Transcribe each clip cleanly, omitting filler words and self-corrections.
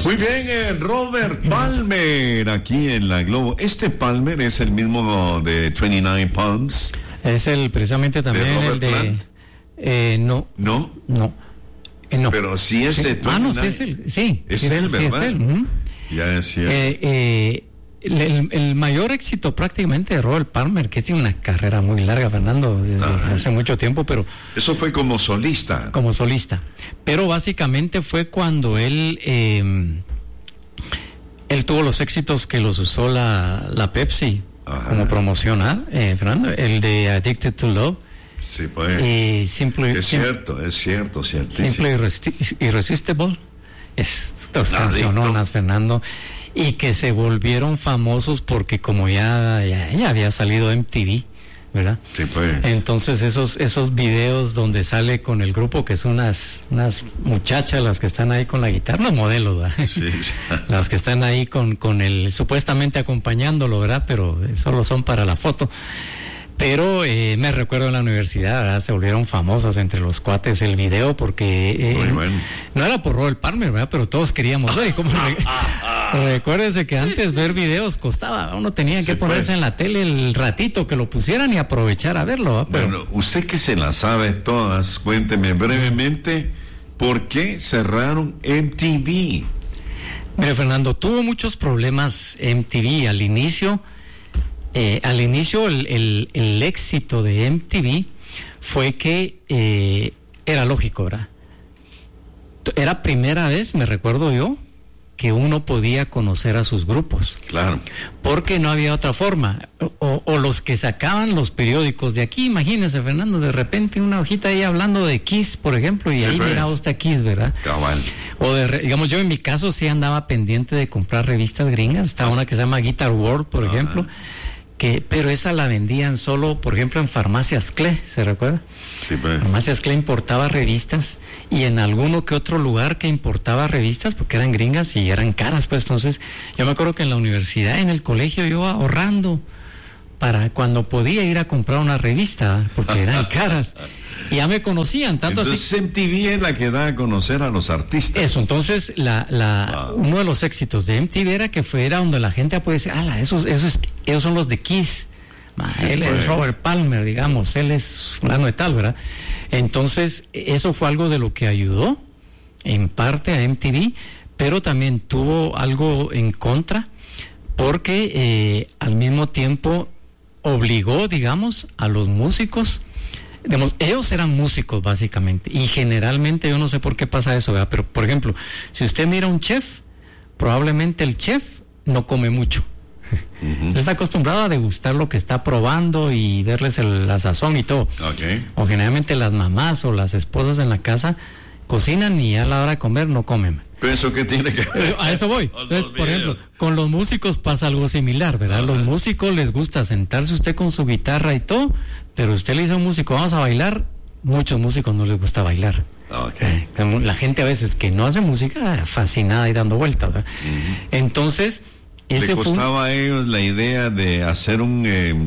Muy bien, Robert Palmer, aquí en La Globo. ¿Este Palmer es el mismo de 29 Palms? Es precisamente también el de... no. ¿No? No. No. Pero sí es de 29. No, sí es él. Sí. Es sí, él, ¿verdad? Sí es él. Ya decía. El mayor éxito prácticamente de Robert Palmer, que tiene una carrera muy larga, Fernando, desde hace mucho tiempo, pero... Eso fue como solista. Como solista. Pero básicamente fue cuando él tuvo los éxitos que los usó la Pepsi como promoción, Fernando, el de Addicted to Love. Sí, pues. Es cierto, ciertísimo. Simple Irresistible. Estas canciononas, Fernando, y que se volvieron famosos porque como ya había salido MTV, ¿verdad? Sí, pues. Entonces esos videos donde sale con el grupo, que son unas muchachas las que están ahí con la guitarra, los modelos, ¿verdad? Sí. Las que están ahí con el supuestamente acompañándolo, ¿verdad? Pero solo son para la foto. Pero me recuerdo en la universidad, ¿verdad? Se volvieron famosas entre los cuates el video porque no era por Robert Palmer, ¿verdad? Pero todos queríamos ver. Recuérdese que antes ver videos costaba, uno tenía que ponerse en la tele el ratito que lo pusieran y aprovechar a verlo, ¿verdad? Pero, bueno, usted que se las sabe todas, cuénteme brevemente ¿por qué cerraron MTV? Mire, Fernando, tuvo muchos problemas MTV al inicio. El éxito de MTV fue que era lógico, ¿verdad? Era primera vez, me recuerdo yo, que uno podía conocer a sus grupos. Claro. Porque no había otra forma. O los que sacaban los periódicos de aquí, imagínese, Fernando, de repente una hojita ahí hablando de Kiss, por ejemplo, y ahí miraba usted Kiss, ¿verdad? Cabal. O digamos, yo en mi caso sí andaba pendiente de comprar revistas gringas. Estaba una que se llama Guitar World, por ejemplo. Pero esa la vendían solo, por ejemplo, en Farmacias Cle, ¿se recuerda? Sí, pues. Farmacias Cle importaba revistas y en alguno que otro lugar que importaba revistas porque eran gringas y eran caras, pues. Entonces, yo me acuerdo que en la universidad, en el colegio, yo ahorrando para cuando podía ir a comprar una revista, porque eran caras. Y ya me conocían, tanto entonces, así. MTV es la que da a conocer a los artistas. Eso, entonces, uno de los éxitos de MTV era que fuera donde la gente puede decir, esos son los de Kiss. Él es Robert Palmer, digamos, él es fulano de tal, ¿verdad? Entonces, eso fue algo de lo que ayudó, en parte, a MTV, pero también tuvo algo en contra, porque al mismo tiempo obligó, digamos, a los músicos. Digamos, ellos eran músicos básicamente y generalmente yo no sé por qué pasa eso, ¿verdad? Pero por ejemplo, si usted mira a un chef, probablemente el chef no come mucho. Él está acostumbrado a degustar lo que está probando y verles la sazón y todo. O generalmente las mamás o las esposas en la casa cocinan y a la hora de comer no comen. ¿Pero eso qué tiene que ver? A eso voy. Entonces, por ejemplo, con los músicos pasa algo similar, ¿verdad? Los músicos les gusta sentarse usted con su guitarra y todo, pero usted le dice a un músico, vamos a bailar, muchos músicos no les gusta bailar. La gente a veces que no hace música, fascinada y dando vueltas, ¿verdad? Entonces, le costaba a ellos la idea de hacer un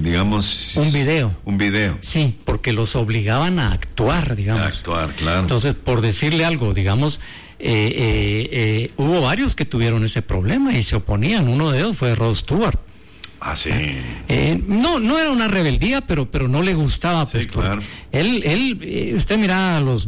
video. Un video. Sí, porque los obligaban a actuar, digamos. A actuar, claro. Entonces, por decirle algo, digamos, hubo varios que tuvieron ese problema y se oponían. Uno de ellos fue Rod Stewart. Ah, sí. No era una rebeldía, pero no le gustaba. Pues, sí, claro. Usted mira los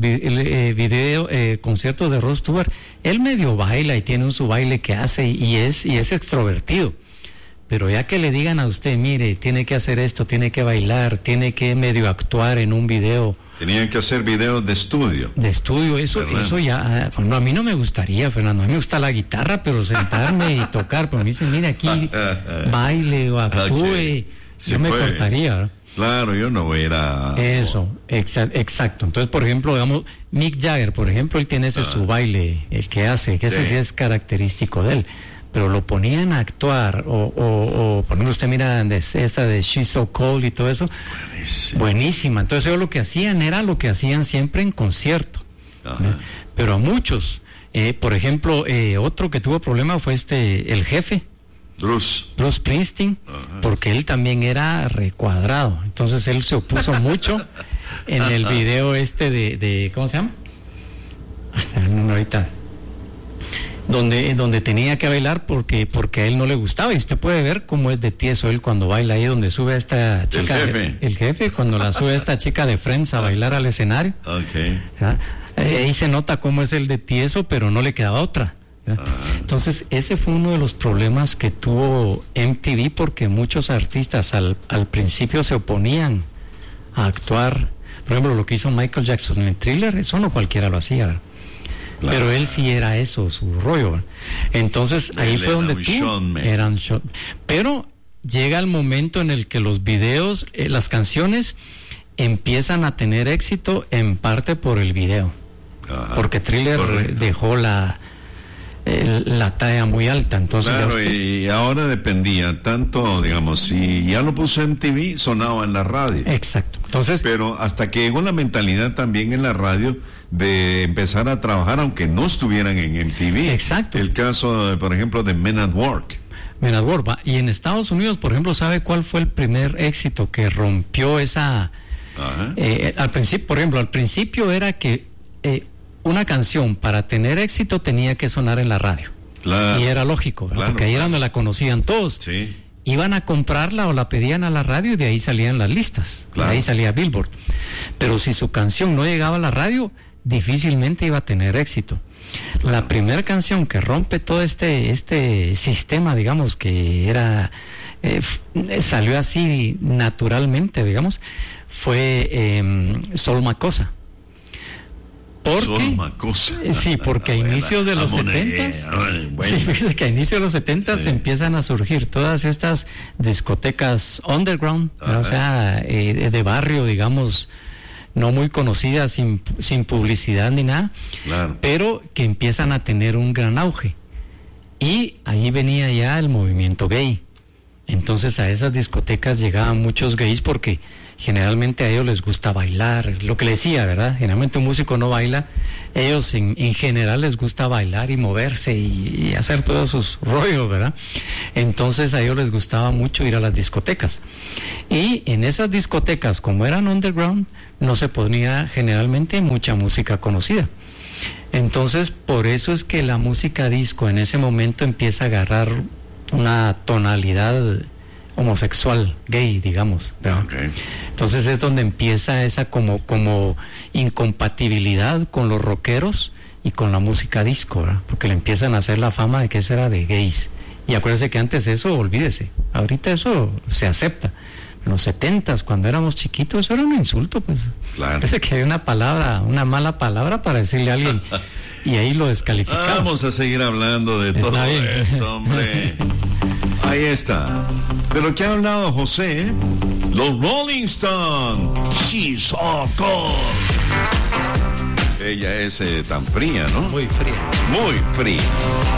conciertos de Rod Stewart, él medio baila y tiene su baile que hace y es extrovertido. Pero ya que le digan a usted, mire, tiene que hacer esto, tiene que bailar, tiene que medio actuar en un video. Tenían que hacer videos de estudio. De estudio, eso ya, bueno, a mí no me gustaría, Fernando, a mí me gusta la guitarra, pero sentarme y tocar, pero me dicen, mire, aquí baile o actúe, yo me cortaría, ¿verdad? Claro, yo no voy a ir a... Eso, exacto. Entonces, por ejemplo, digamos, Mick Jagger, por ejemplo, él tiene su baile, el que hace, que ese sí es característico de él. Pero lo ponían a actuar, o por ejemplo, usted mira esta de She's So Cold y todo eso, buenísima. Entonces ellos lo que hacían era lo que hacían siempre en concierto, pero a muchos, por ejemplo, otro que tuvo problema fue el jefe, Bruce Springsteen, porque él también era recuadrado, entonces él se opuso mucho en el video de ¿cómo se llama? Ahorita donde tenía que bailar porque a él no le gustaba. Y usted puede ver cómo es de tieso él cuando baila ahí, donde sube a esta chica. El jefe, cuando la sube a esta chica de Friends a bailar al escenario. Okay. Ahí se nota cómo es el de tieso, pero no le quedaba otra. Entonces, ese fue uno de los problemas que tuvo MTV, porque muchos artistas al principio se oponían a actuar. Por ejemplo, lo que hizo Michael Jackson en el Thriller, eso no cualquiera lo hacía, ¿verdad? Claro. Pero él sí era eso, su rollo, ¿verdad? Entonces, ahí fue donde eran show. Pero llega el momento en el que los videos, las canciones empiezan a tener éxito en parte por el video. Porque Thriller dejó la talla muy alta, entonces claro, y ahora dependía tanto, digamos, si ya lo puso en TV, sonaba en la radio. Exacto. Entonces, pero hasta que llegó la mentalidad también en la radio de empezar a trabajar aunque no estuvieran en MTV. Exacto. El caso, por ejemplo, de Men at Work. Men at Work, y en Estados Unidos, por ejemplo, ¿sabe cuál fue el primer éxito que rompió esa? Al principio, por ejemplo, al principio era que una canción para tener éxito tenía que sonar en la radio. Claro. Y era lógico, porque ahí era donde la conocían todos. Sí. Iban a comprarla o la pedían a la radio y de ahí salían las listas. De ahí salía Billboard. Pero si su canción no llegaba a la radio, difícilmente iba a tener éxito. La primera canción que rompe todo este sistema, digamos, que era salió así naturalmente, digamos, fue Sol Makossa. Porque a inicios de los 70s, que a inicios de los 70s empiezan a surgir todas estas discotecas underground, o sea, de barrio, digamos, no muy conocidas, sin publicidad ni nada, pero que empiezan a tener un gran auge. Y ahí venía ya el movimiento gay. Entonces a esas discotecas llegaban muchos gays porque generalmente a ellos les gusta bailar, lo que le decía, ¿verdad? Generalmente un músico no baila, ellos en general les gusta bailar y moverse y hacer todos sus rollos, ¿verdad? Entonces a ellos les gustaba mucho ir a las discotecas. Y en esas discotecas, como eran underground, no se ponía generalmente mucha música conocida. Entonces, por eso es que la música disco en ese momento empieza a agarrar una tonalidad homosexual, gay, digamos, ¿verdad? Okay. Entonces es donde empieza esa como incompatibilidad con los rockeros y con la música disco, ¿verdad? Porque le empiezan a hacer la fama de que eso era de gays. Y acuérdese que antes eso, olvídese, ahorita eso se acepta. En los 70s, cuando éramos chiquitos, eso era un insulto, pues. Claro. Parece que hay una mala palabra para decirle a alguien y ahí lo descalificamos. Vamos a seguir hablando de todo esto, hombre. Ahí está. De lo que ha hablado José, los Rolling Stones. She's so cold. Ella es tan fría, ¿no? Muy fría. Muy fría.